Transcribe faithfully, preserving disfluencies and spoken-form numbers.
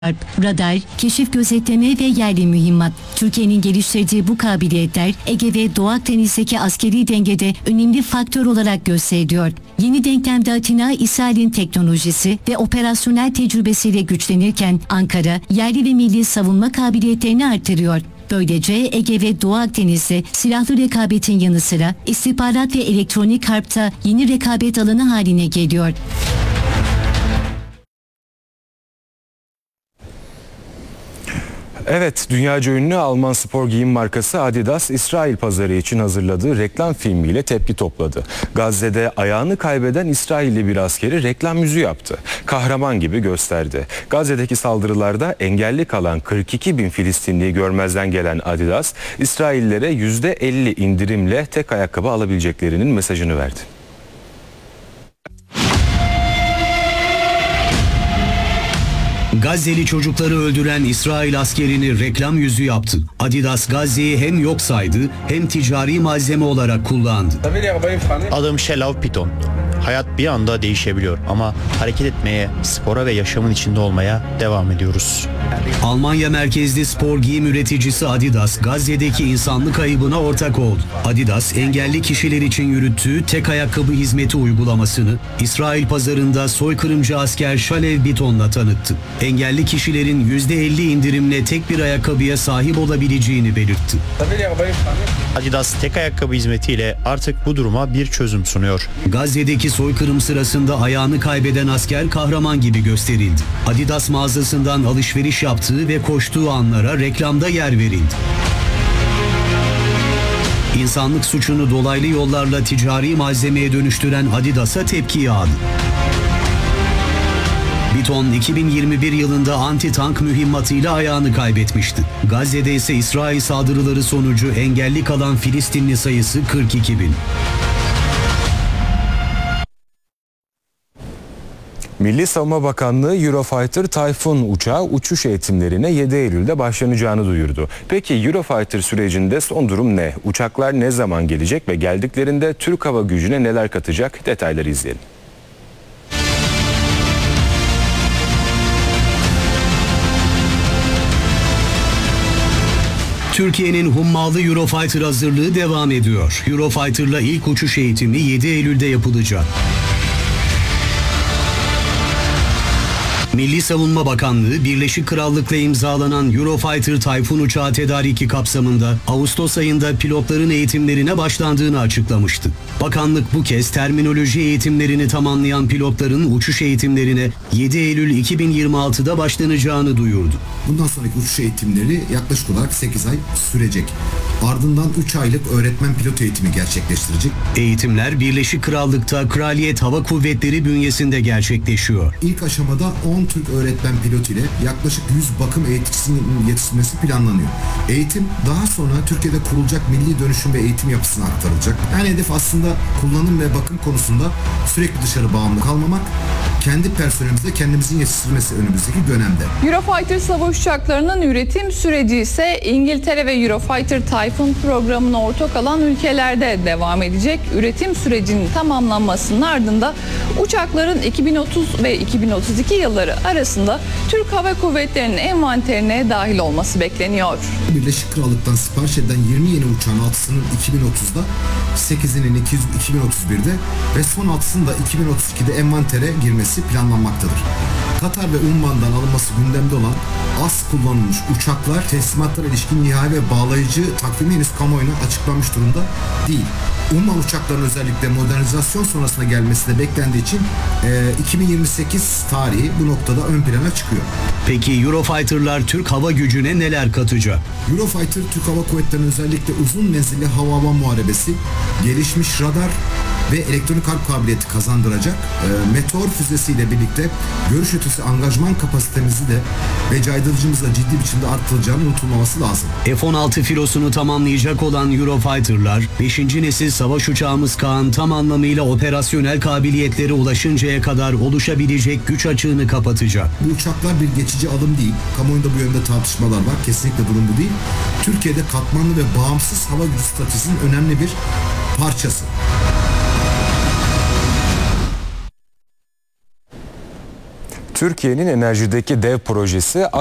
Radar, keşif gözetleme ve yerli mühimmat. Türkiye'nin geliştirdiği bu kabiliyetler Ege ve Doğu Akdeniz'deki askeri dengede önemli faktör olarak gösteriliyor. Yeni denklemde Atina, İsrail'in teknolojisi ve operasyonel tecrübesiyle güçlenirken Ankara, yerli ve milli savunma kabiliyetlerini artırıyor. Böylece Ege ve Doğu Akdeniz'de silahlı rekabetin yanı sıra istihbarat ve elektronik harpta yeni rekabet alanı haline geliyor. Evet, dünyaca ünlü Alman spor giyim markası Adidas, İsrail pazarı için hazırladığı reklam filmiyle tepki topladı. Gazze'de ayağını kaybeden İsrailli bir askeri reklam yüzü yaptı. Kahraman gibi gösterdi. Gazze'deki saldırılarda engelli kalan kırk iki bin Filistinliyi görmezden gelen Adidas, İsraillere yüzde elli indirimle tek ayakkabı alabileceklerinin mesajını verdi. Gazze'li çocukları öldüren İsrail askerini reklam yüzü yaptı. Adidas Gazze'yi hem yok saydı hem ticari malzeme olarak kullandı. Adım Şelav Piton. Hayat bir anda değişebiliyor ama hareket etmeye, spora ve yaşamın içinde olmaya devam ediyoruz. Almanya merkezli spor giyim üreticisi Adidas, Gazze'deki insanlık kaybına ortak oldu. Adidas, engelli kişiler için yürüttüğü tek ayakkabı hizmeti uygulamasını İsrail pazarında soykırımcı asker Shalev Piton'la tanıttı. Engelli kişilerin yüzde elli indirimle tek bir ayakkabıya sahip olabileceğini belirtti. Adidas tek ayakkabı hizmetiyle artık bu duruma bir çözüm sunuyor. Gazze'deki soykırım sırasında ayağını kaybeden asker kahraman gibi gösterildi. Adidas mağazasından alışveriş yaptığı ve koştuğu anlara reklamda yer verildi. İnsanlık suçunu dolaylı yollarla ticari malzemeye dönüştüren Adidas'a tepki yağdı. Piton iki bin yirmi bir yılında anti-tank mühimmatıyla ayağını kaybetmişti. Gazze'de ise İsrail saldırıları sonucu engelli kalan Filistinli sayısı kırk iki bin. Milli Savunma Bakanlığı Eurofighter Typhoon uçağı uçuş eğitimlerine yedi Eylül'de başlanacağını duyurdu. Peki Eurofighter sürecinde son durum ne? Uçaklar ne zaman gelecek ve geldiklerinde Türk hava gücüne neler katacak? Detayları izleyelim. Türkiye'nin hummalı Eurofighter hazırlığı devam ediyor. Eurofighter'la ilk uçuş eğitimi yedi Eylül'de yapılacak. Milli Savunma Bakanlığı, Birleşik Krallık'la imzalanan Eurofighter Typhoon uçağı tedariki kapsamında Ağustos ayında pilotların eğitimlerine başlandığını açıklamıştı. Bakanlık bu kez terminoloji eğitimlerini tamamlayan pilotların uçuş eğitimlerine yedi Eylül iki bin yirmi altıda başlanacağını duyurdu. Bundan sonraki uçuş eğitimleri yaklaşık olarak sekiz ay sürecek. Ardından üç aylık öğretmen pilot eğitimi gerçekleştirecek. Eğitimler Birleşik Krallık'ta Kraliyet Hava Kuvvetleri bünyesinde gerçekleşiyor. İlk aşamada on Türk öğretmen pilot ile yaklaşık yüz bakım eğiticisinin yetiştirilmesi planlanıyor. Eğitim daha sonra Türkiye'de kurulacak milli dönüşüm ve eğitim yapısına aktarılacak. Yani hedef aslında kullanım ve bakım konusunda sürekli dışarı bağımlı kalmamak, kendi personelimizde kendimizin yetiştirilmesi önümüzdeki dönemde. Eurofighter savaş uçaklarının üretim süreci ise İngiltere ve Eurofighter Typhoon programına ortak alan ülkelerde devam edecek. Üretim sürecinin tamamlanmasının ardında uçakların iki bin otuz ve iki bin otuz iki yılları arasında Türk Hava Kuvvetleri'nin envanterine dahil olması bekleniyor. Birleşik Krallık'tan sipariş edilen yirmi yeni uçağın altısının iki bin otuzda, sekizinin iki bin otuz birde ve son altısının da iki bin otuz ikide envantere girmesi planlanmaktadır. Katar ve Umman'dan alınması gündemde olan az kullanılmış uçaklar teslimatlara ilişkin nihai ve bağlayıcı takvimi henüz kamuoyuna açıklanmış durumda değil. Umman uçaklarının özellikle modernizasyon sonrasında gelmesi de beklendiği için e, iki bin yirmi sekiz tarihi bu noktada ön plana çıkıyor. Peki Eurofighter'lar Türk hava gücüne neler katacak? Eurofighter, Türk Hava Kuvvetleri'nin özellikle uzun menzilli hava-hava muharebesi, gelişmiş radar ve elektronik harp kabiliyeti kazandıracak. E, Meteor füzesiyle birlikte görüş ötesi angajman kapasitemizi de ve caydırıcımızla ciddi biçimde arttırılacağını unutulmaması lazım. F on altı filosunu tamamlayacak olan Eurofighter'lar, beşinci nesil savaş uçağımız Kaan tam anlamıyla operasyonel kabiliyetlere ulaşıncaya kadar oluşabilecek güç açığını kapatacak. Bu uçaklar bir geçici alım değil. Kamuoyunda bu yönde tartışmalar var. Kesinlikle durum bu değil. Türkiye'de katmanlı ve bağımsız hava gücü stratejisinin önemli bir parçası. Türkiye'nin enerjideki dev projesi